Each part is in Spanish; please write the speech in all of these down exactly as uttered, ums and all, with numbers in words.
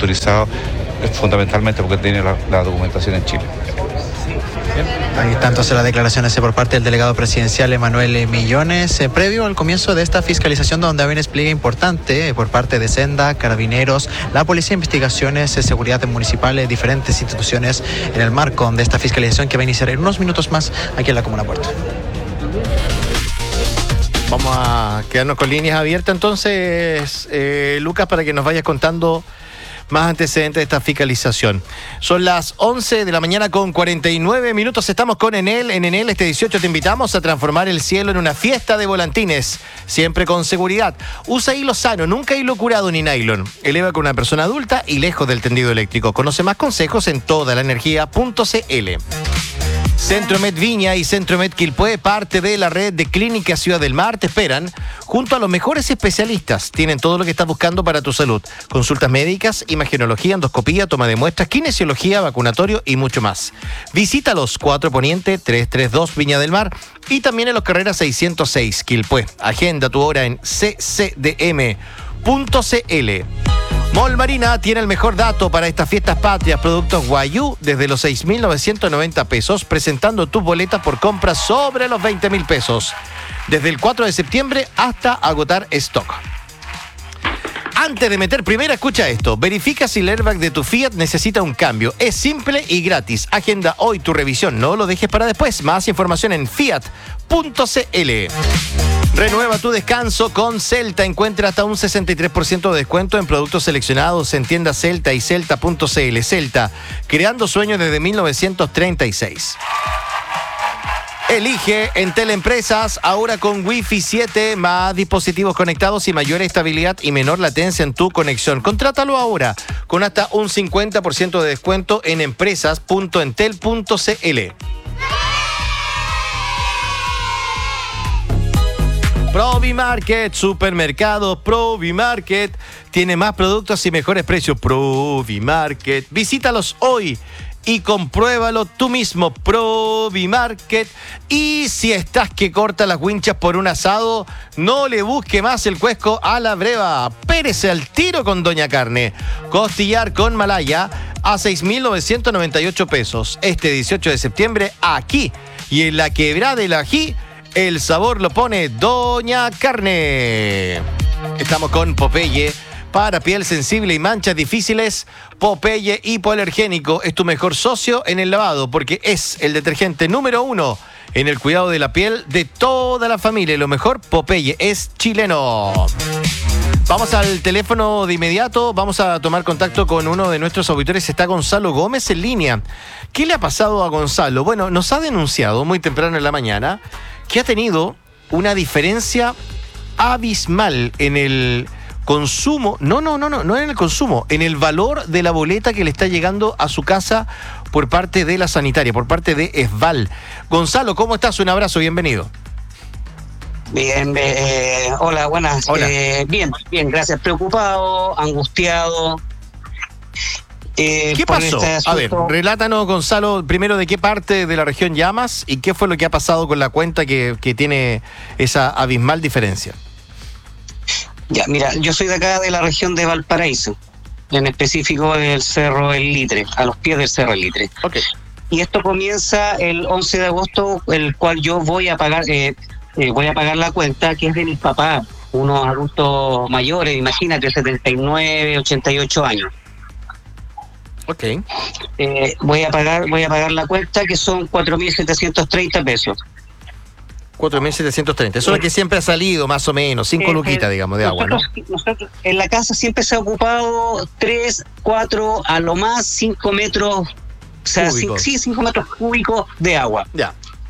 autorizado fundamentalmente porque tiene la, la documentación en Chile. Ahí está entonces las declaraciones por parte del delegado presidencial Emanuel Millones, eh, previo al comienzo de esta fiscalización donde había un despliegue importante eh, por parte de Senda, Carabineros, la Policía de Investigaciones, eh, Seguridad Municipal, diferentes instituciones en el marco de esta fiscalización que va a iniciar en unos minutos más aquí en la Comuna Puerto. Vamos a quedarnos con líneas abiertas entonces, eh, Lucas, para que nos vayas contando más antecedentes de esta fiscalización. Son las once de la mañana con cuarenta y nueve minutos. Estamos con Enel. En Enel este dieciocho te invitamos a transformar el cielo en una fiesta de volantines. Siempre con seguridad. Usa hilo sano, nunca hilo curado ni nylon. Eleva con una persona adulta y lejos del tendido eléctrico. Conoce más consejos en toda la energía punto c l. Centromed Viña y Centromed Quilpué, parte de la red de Clínicas Ciudad del Mar, te esperan junto a los mejores especialistas. Tienen todo lo que estás buscando para tu salud. Consultas médicas, imagenología, endoscopía, toma de muestras, kinesiología, vacunatorio y mucho más. Visítalos, cuatro Poniente, trescientos treinta y dos Viña del Mar y también en los Carreras seiscientos seis Quilpué. Agenda tu hora en c c d m punto c l. Mall Marina tiene el mejor dato para estas fiestas patrias. Productos Guayú desde los seis mil novecientos noventa pesos, presentando tus boletas por compras sobre los veinte mil pesos. Desde el cuatro de septiembre hasta agotar stock. Antes de meter primera, escucha esto. Verifica si el airbag de tu Fiat necesita un cambio. Es simple y gratis. Agenda hoy tu revisión. No lo dejes para después. Más información en fiat punto c l. Renueva tu descanso con Celta. Encuentra hasta un sesenta y tres por ciento de descuento en productos seleccionados en tiendas Celta y celta punto c l. Celta, creando sueños desde mil novecientos treinta y seis. Elige en Teleempresas, ahora con Wi-Fi siete, más dispositivos conectados y mayor estabilidad y menor latencia en tu conexión. Contrátalo ahora, con hasta un cincuenta por ciento de descuento en empresas punto entel punto c l. Provimarket, supermercado Provimarket, tiene más productos y mejores precios. Provimarket, visítalos hoy y compruébalo tú mismo. Provimarket. Y si estás que corta las winchas por un asado, no le busque más el cuesco a la breva. Pérese al tiro con Doña Carne. Costillar con Malaya a seis mil novecientos noventa y ocho pesos. Este dieciocho de septiembre aquí. Y en la Quebrada del Ají, el sabor lo pone Doña Carne. Estamos con Popeye. Para piel sensible y manchas difíciles, Popeye hipoalergénico es tu mejor socio en el lavado porque es el detergente número uno en el cuidado de la piel de toda la familia. Y lo mejor, Popeye es chileno. Vamos al teléfono de inmediato, vamos a tomar contacto con uno de nuestros auditores. Está Gonzalo Gómez en línea. ¿Qué le ha pasado a Gonzalo? Bueno, nos ha denunciado muy temprano en la mañana que ha tenido una diferencia abismal en el consumo, no, no, no, no, no en el consumo, en el valor de la boleta que le está llegando a su casa por parte de la sanitaria, por parte de Esval. Gonzalo, ¿cómo estás? Un abrazo, bienvenido. Bien, eh, hola, buenas. Hola. Eh, bien, bien, gracias. Preocupado, angustiado. Eh, ¿Qué por pasó? este A ver, relátanos, Gonzalo, primero de qué parte de la región llamas y qué fue lo que ha pasado con la cuenta que, que tiene esa abismal diferencia. Ya, mira, yo soy de acá de la región de Valparaíso, en específico del Cerro El Litre, a los pies del Cerro El Litre. Ok. Y esto comienza el once de agosto, el cual yo voy a pagar, eh, eh, voy a pagar la cuenta que es de mis papás, unos adultos mayores, imagínate, setenta y nueve, ochenta y ocho años. Ok. Eh, voy a pagar, voy a pagar la cuenta que son cuatro mil setecientos treinta pesos. cuatro mil setecientos treinta. Eso es lo que siempre ha salido, más o menos, cinco Eh, luquitas, eh, digamos, de agua, ¿no? nosotros, nosotros en la casa siempre se ha ocupado tres, cuatro, a lo más cinco metros, o sea, Cúbicos. sí, cinco metros cúbicos de agua. Ya.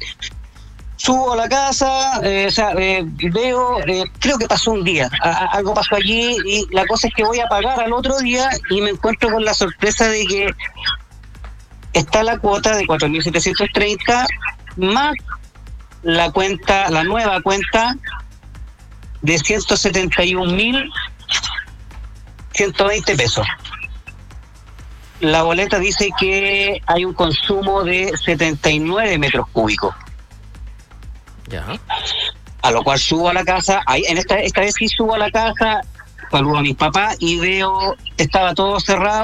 Subo a la casa, eh, o sea, eh, veo, eh, creo que pasó un día, a, a- algo pasó allí y la cosa es que voy a pagar al otro día y me encuentro con la sorpresa de que está la cuota de cuatro mil setecientos treinta más la cuenta, la nueva cuenta de ciento setenta y un mil ciento veinte pesos. La boleta dice que hay un consumo de setenta y nueve metros cúbicos. Ya. A lo cual subo a la casa, ahí, en esta, esta vez sí subo a la casa, saludo a mis papás y veo, estaba todo cerrado.